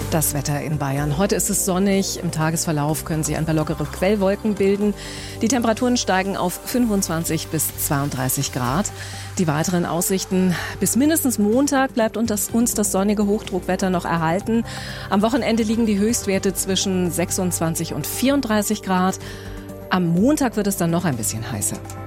Das Wetter in Bayern. Heute ist es sonnig. Im Tagesverlauf können sich ein paar lockere Quellwolken bilden. Die Temperaturen steigen auf 25 bis 32 Grad. Die weiteren Aussichten: bis mindestens Montag bleibt uns das sonnige Hochdruckwetter noch erhalten. Am Wochenende liegen die Höchstwerte zwischen 26 und 34 Grad. Am Montag wird es dann noch ein bisschen heißer.